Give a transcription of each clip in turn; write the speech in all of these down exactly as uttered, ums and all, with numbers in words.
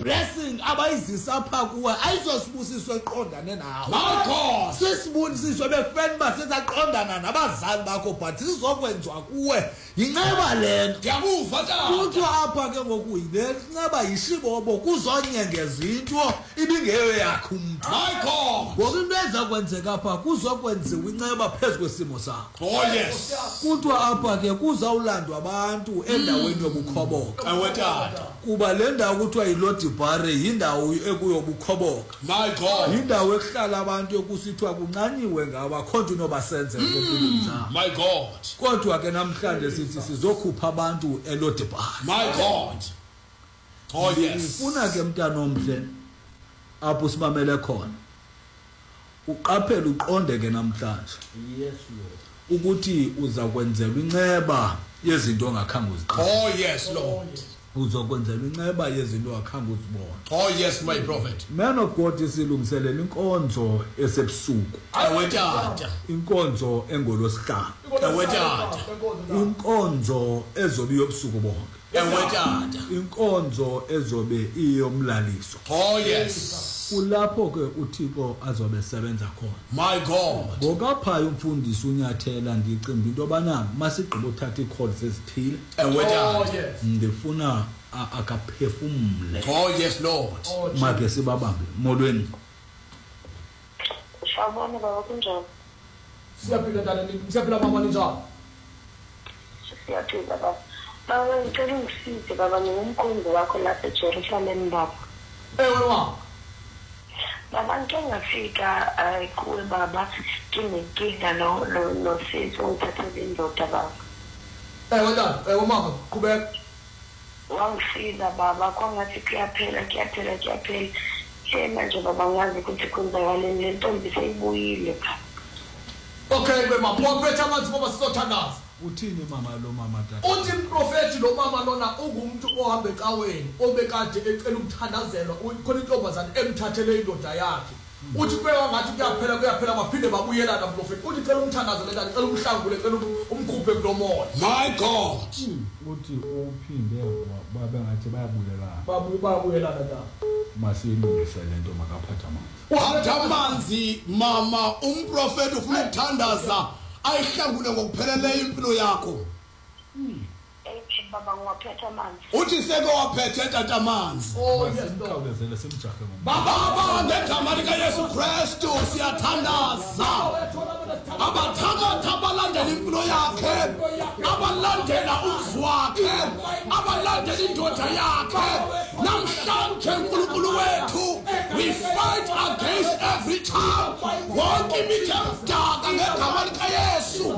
blessing abayizisa pha kuwe ayizosibusiswe eqondane nawe. My God. Sesibusiswe befriend basesaqondana nabazali bakho but sizokwenzwa kuwe inceba lento. Ngiyakuva tata. Kuthiwa apha ke ngoku yile nceba yishibobo kuzonyengeza into ibingeyo yakho umuntu. My God. Ngoba into eza kwenzeka apha kuzokwenziwa inceba phezu kwesimo sakho. Oh yes. Kuthiwa apha ke kuzawulandwa abantu endaweni yobukhoboka. Ewe tata. Kuba le ndawo kuthiwa yiLodibare yindawo ekuyobukhoboka. My God. Yindawo ekuhlala abantu ekusithiwa kunqanyiwe ngabo akhonto nobasenze empilweni zabo. My God. Kodwa ke namhlanje sithi sizokhupha abantu eLodibare. My God. Oh yes. Ufuna ke mntana omhle apho sibamele khona. Uqaphele uqonde ke namhlanje. Yes Lord. Ukuthi uza kwenzelwa inceba yezinto ongakhange uziqonde. Oh yes Lord. Uzokwenzelwa inceba yezinto ongakhange uzibone. Oh yes my prophet. Man of God isilungiselela inkonzo esebusuku. Ewe tata. Inkonzo engolosihlanu. Ewe tata. Inkonzo ezobe yobusuku bonke. Ewe tata. Inkonzo ezobe iyomlaliso. Oh yes. Kulapho ke uThixo azobe esebenza khona. My God. Ngokaphayo umfundisi uNyathela ngicimba into bana masigqiba uthatha iCalls ezithile. Ewe tata. Ndifuna akaphefumule. Oh yes Lord. Make sibabambe molweni. Shabona baba kunjani? Siyaphila tata, siyaphila mama ninjani? Siyaphila baba. Baba ngicela ungisize baba ngumkhongi wakho lapha eJerusalem baba. Ewe mama. Baba ngike ngafika kuwe baba nginenkinga no no no sisi ungithathele indoda baba. Ewe tata, ewe mama, qhubeka. Wangisiza baba kwangathi kuyaphela kuyaphela kuyaphela. Ke manje baba ngazi ukuthi kwenzakaleni le ntombi seyibuyile. Okay we mama, waphetha amanzi baba sizothandaza. Uthini mama lo mama tata? Uthi umprofeti lo mama lona ungumuntu ohamba ecaweni obekade ecela ukuthandazelwa khona intombazana emthathele indoda yakhe. Uthi kweka ngathi kuyaphela kuyaphela baphinde babuyelana umprofeti. Uthi cela umthandazele kanti cela umhlangule cela umkhuphe kulomoya. My God. Uthi uphinde babe ngathi bayabulelana. Babu babuyelana ta. Masilungise lento makaphatha amanzi. Uphatha amanzi mama umprofeti ufuna ukuthandaza ayihlangule ngokupheleleyo impilo yakho. Ethi baba ngwaphetha amanzi. Uthi seke waphethe tata amanzi. Oh yes Lord. Simkhawulezele simjahe mama. Baba ngegama lika Yesu Kristu siyathandaza. Abathakatha abalandela impilo yakhe, abalandela umzi wakhe, abalandela indoda yakhe. Namhlanje uNkulunkulu wethu, we fight against every time. Wonke imithemdaka ngegama lika Yesu,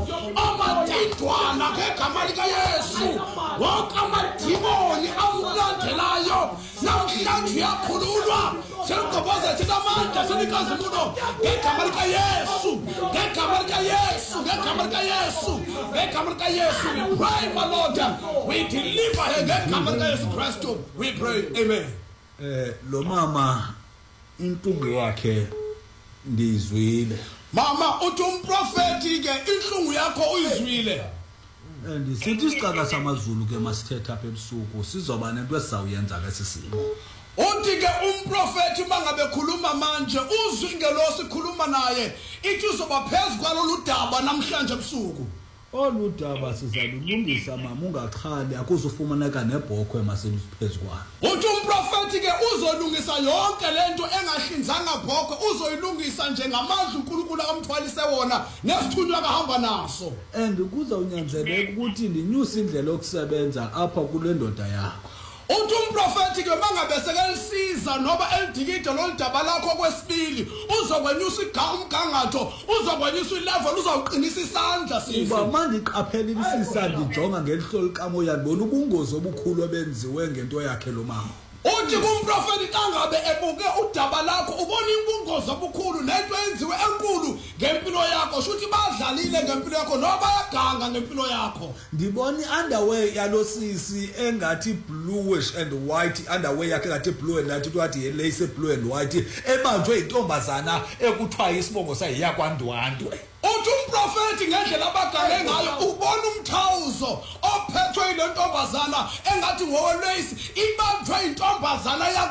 amadidwana ngegama lika Yesu, wonke amadimoni amulandelayo namhlanje uyakhululwa. Sengqoboza thina amandla senikazimulo ngegama lika Yesu, ngegama lika Yesu, ngegama lika Yesu, ngegama lika Yesu. We pray my Lord, we deliver her ngegama lika Yesu Kristu. We pray, amen. Eh lo mama intungu yakhe ndizwile. Mama uthi umprofeti ke inhlungu yakho uyizwile. And sithi isicaka samaZulu ke masithetha apha ebusuku sizoba nento esizawuyenza ke sisimo. Uthi ke umprofeti mangabe khuluma manje uzwe ngelosi khuluma naye ithi uzoba phezulu kwalolu daba namhlanje ebusuku. Oludaba sizalulungisa mama ungakhali akuzufumaneka nebhokhwe masephezukwana. Uthi umprofeti ke uzolungisa yonke lento engahlinzanga bhokhwe uzoyilungisa nje ngamandla uNkulunkulu akamthwalise wona nesithunywa akahamba naso. And kuza unyanzeleka ukuthi ndinyuse indlela yokusebenza apha kule ndoda yakho. Uthi umprofeti ke mangabe sekelisiza noba eldikide loludaba lakho kwesibili uzokwenyusa umgangatho uzokwenyusa ilevel uzawuqinisa isandla sisi. Uba manje iqaphela ibisisa ndijonga ngelihlo likamoya bona ubungozi obukhulu obenziwe ngento yakhe lo mama. Uthi kumprofeti kangabe ebuke udaba lakho ubona ubungozi obukhulu nento enziwe enkulu ngempilo yakho shuthi badlalile ngempilo yakho noba bayaganga ngempilo yakho. Ndibona iunderwear yalosisi engathi bluish and white, underwear yakhe ngathi blue and white kwathi lace blue and white ebanjwe intombazana ekuthiwa isibongo sayo yakwaNdwandwe. Uthi umprofeti ngendlela abagange ngayo ubona umthawuzo ophethwe ile ntombazana engathi ngowelace ibanjwe intombazana